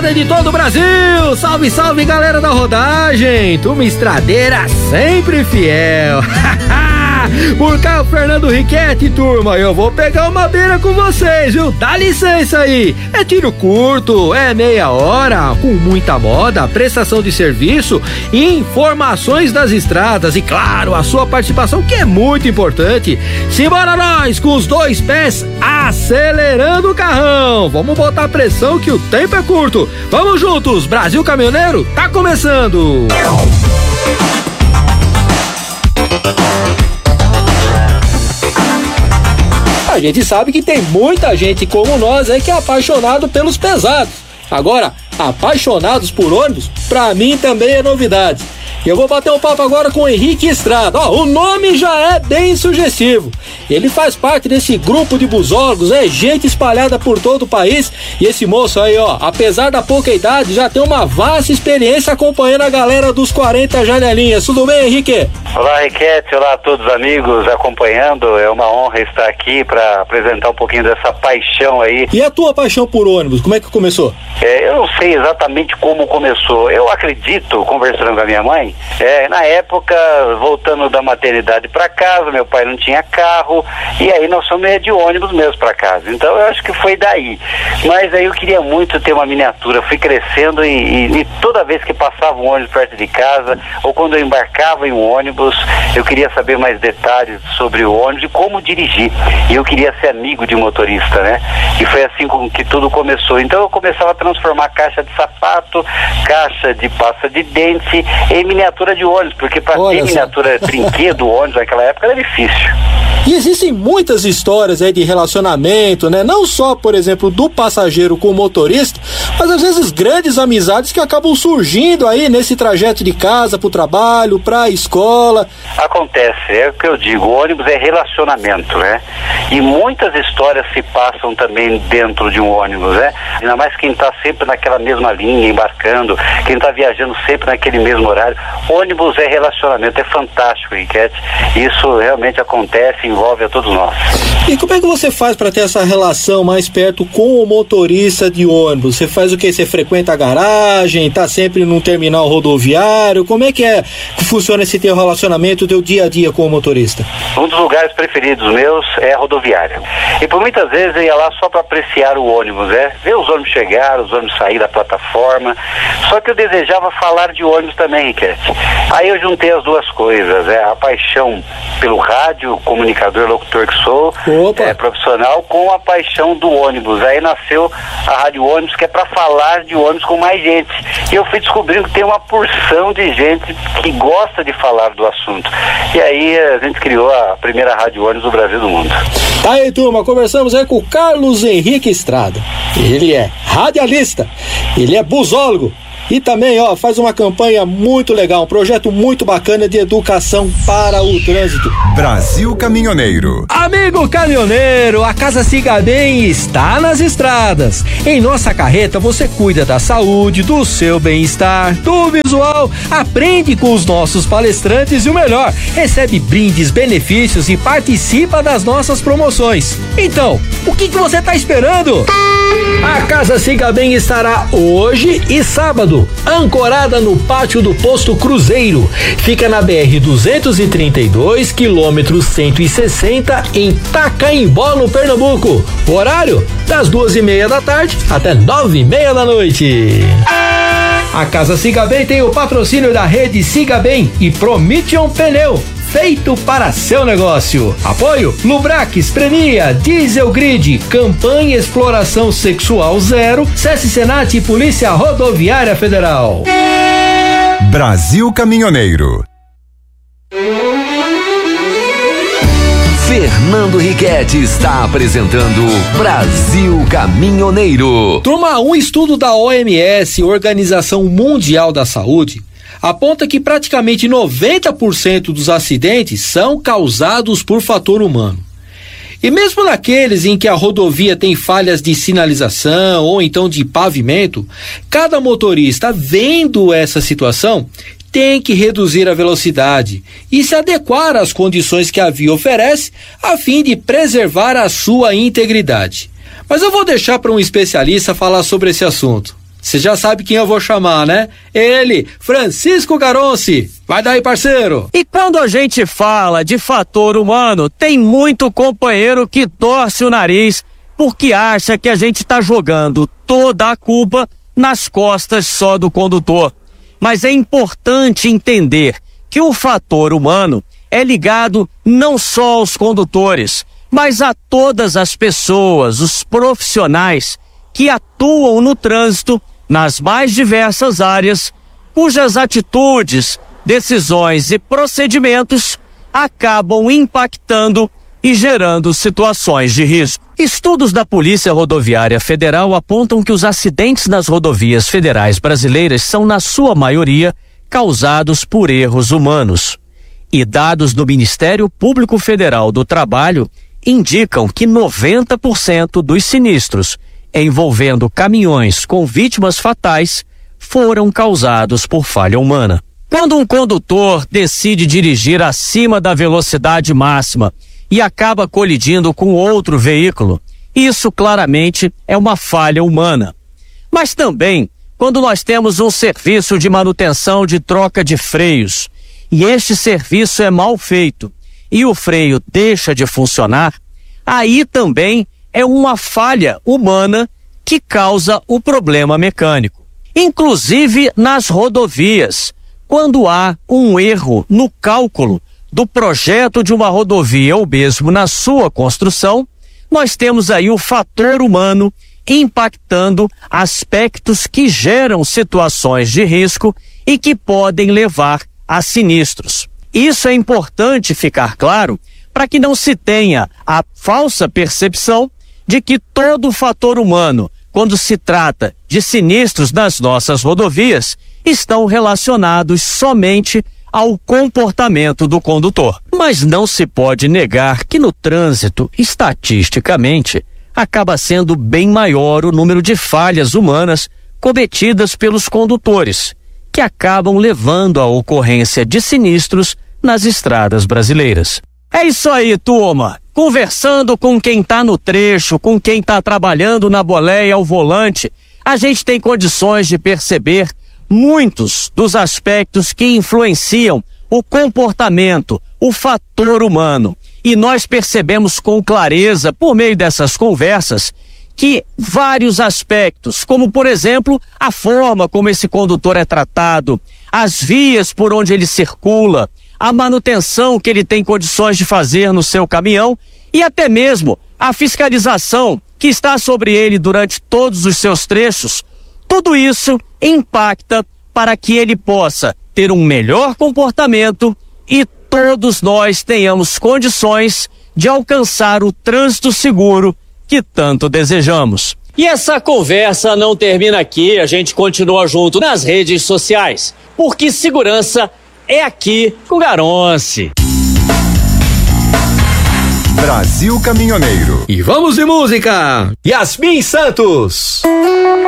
estrada de todo o Brasil. Salve, salve, galera da rodagem. Turma estradeira sempre fiel. Por cá o Fernando Riquetti, turma. Eu vou pegar uma beira com vocês, viu? Dá licença aí. É tiro curto, é meia hora, com muita moda, prestação de serviço, informações das estradas e, claro, a sua participação, que é muito importante. Simbora nós, com os dois pés acelerando o carrão. Vamos botar pressão que o tempo é curto. Vamos juntos, Brasil Caminhoneiro tá começando. A gente sabe que tem muita gente como nós aí que é apaixonado pelos pesados. Agora, apaixonados por ônibus, pra mim também é novidade. Eu vou bater um papo agora com o Henrique Estrada. O nome já é bem sugestivo. Ele faz parte desse grupo de busólogos, é gente espalhada por todo o país. E esse moço aí, apesar da pouca idade, já tem uma vasta experiência acompanhando a galera dos 40 janelinhas. Tudo bem, Henrique? Olá, Riquete. Olá a todos os amigos acompanhando. É uma honra estar aqui para apresentar um pouquinho dessa paixão aí. E a tua paixão por ônibus, como é que começou? Eu não sei exatamente como começou. Eu acredito, conversando com a minha mãe, na época, voltando da maternidade para casa, meu pai não tinha carro, e aí nós fomos de ônibus mesmo para casa. Então eu acho que foi daí. Mas aí eu queria muito ter uma miniatura. Fui crescendo e toda vez que passava um ônibus perto de casa, ou quando eu embarcava em um ônibus, eu queria saber mais detalhes sobre o ônibus e como dirigir. E eu queria ser amigo de motorista, né? E foi assim que tudo começou. Então eu começava a transformar caixa de sapato, caixa de pasta de dente em miniatura de ônibus, porque para ter miniatura brinquedo ônibus naquela época era difícil. E existem muitas histórias aí de relacionamento, né? Não só, por exemplo, do passageiro com o motorista, mas às vezes grandes amizades que acabam surgindo aí nesse trajeto de casa pro trabalho, pra escola. Acontece, é o que eu digo, o ônibus é relacionamento, né? E muitas histórias se passam também dentro de um ônibus, né? Ainda mais quem tá sempre naquela mesma linha, embarcando, quem tá viajando sempre naquele mesmo horário. Ônibus é relacionamento, é fantástico, Riquete. Isso realmente acontece, envolve a todos nós. E como é que você faz para ter essa relação mais perto com o motorista de ônibus? Você faz o quê? Você frequenta a garagem, tá sempre num terminal rodoviário? Como é que funciona esse teu relacionamento, teu dia a dia com o motorista? Um dos lugares preferidos meus é a rodoviária. E por muitas vezes eu ia lá só para apreciar o ônibus, ver os ônibus chegar, os ônibus sair da plataforma. Só que eu desejava falar de ônibus também, Riquete. Aí eu juntei as duas coisas, a paixão pelo rádio, comunicador, locutor que sou, profissional, com a paixão do ônibus. Aí nasceu a Rádio Ônibus, que é para falar de ônibus com mais gente. E eu fui descobrindo que tem uma porção de gente que gosta de falar do assunto. E aí a gente criou a primeira Rádio Ônibus do Brasil e do mundo. Tá aí, turma, conversamos aí com o Carlos Henrique Estrada. Ele é radialista, ele é busólogo. E também, faz uma campanha muito legal, um projeto muito bacana de educação para o trânsito. Brasil Caminhoneiro. Amigo caminhoneiro, a Casa Siga Bem está nas estradas. Em nossa carreta você cuida da saúde, do seu bem-estar, do visual, aprende com os nossos palestrantes e o melhor, recebe brindes, benefícios e participa das nossas promoções. Então, o que você está esperando? A Casa Siga Bem estará hoje e sábado, ancorada no pátio do Posto Cruzeiro. Fica na BR-232, quilômetro 160, em Tacaimbó, no Pernambuco. O horário, das 2:30 da tarde até 9:30 da noite. A Casa Siga Bem tem o patrocínio da rede Siga Bem e Promission Pneu, feito para seu negócio. Apoio Lubrax, Prenia, Diesel Grid, campanha Exploração Sexual Zero, SESC Senat e Polícia Rodoviária Federal. Brasil Caminhoneiro. Fernando Riquetti está apresentando Brasil Caminhoneiro. Turma, um estudo da OMS, Organização Mundial da Saúde, aponta que praticamente 90% dos acidentes são causados por fator humano. E mesmo naqueles em que a rodovia tem falhas de sinalização ou então de pavimento, cada motorista, vendo essa situação, tem que reduzir a velocidade e se adequar às condições que a via oferece, a fim de preservar a sua integridade. Mas eu vou deixar para um especialista falar sobre esse assunto. Você já sabe quem eu vou chamar, né? Ele, Francisco Garonci. Vai daí, parceiro. E quando a gente fala de fator humano, tem muito companheiro que torce o nariz porque acha que a gente está jogando toda a culpa nas costas só do condutor. Mas é importante entender que o fator humano é ligado não só aos condutores, mas a todas as pessoas, os profissionais que atuam no trânsito nas mais diversas áreas, cujas atitudes, decisões e procedimentos acabam impactando e gerando situações de risco. Estudos da Polícia Rodoviária Federal apontam que os acidentes nas rodovias federais brasileiras são, na sua maioria, causados por erros humanos. E dados do Ministério Público Federal do Trabalho indicam que 90% dos sinistros envolvendo caminhões com vítimas fatais foram causados por falha humana. Quando um condutor decide dirigir acima da velocidade máxima e acaba colidindo com outro veículo, isso claramente é uma falha humana. Mas também, quando nós temos um serviço de manutenção de troca de freios, e este serviço é mal feito, e o freio deixa de funcionar, aí também é uma falha humana que causa o problema mecânico. Inclusive nas rodovias, quando há um erro no cálculo do projeto de uma rodovia ou mesmo na sua construção, nós temos aí o fator humano impactando aspectos que geram situações de risco e que podem levar a sinistros. Isso é importante ficar claro para que não se tenha a falsa percepção de que todo fator humano, quando se trata de sinistros nas nossas rodovias, estão relacionados somente ao comportamento do condutor. Mas não se pode negar que no trânsito, estatisticamente, acaba sendo bem maior o número de falhas humanas cometidas pelos condutores, que acabam levando à ocorrência de sinistros nas estradas brasileiras. É isso aí, turma. Conversando com quem está no trecho, com quem está trabalhando na boleia ao volante, a gente tem condições de perceber muitos dos aspectos que influenciam o comportamento, o fator humano. E nós percebemos com clareza, por meio dessas conversas, que vários aspectos, como por exemplo, a forma como esse condutor é tratado, as vias por onde ele circula, a manutenção que ele tem condições de fazer no seu caminhão e até mesmo a fiscalização que está sobre ele durante todos os seus trechos, tudo isso impacta para que ele possa ter um melhor comportamento e todos nós tenhamos condições de alcançar o trânsito seguro que tanto desejamos. E essa conversa não termina aqui, a gente continua junto nas redes sociais, porque segurança é aqui com Garonci. Brasil Caminhoneiro. E vamos de música. Yasmin Santos.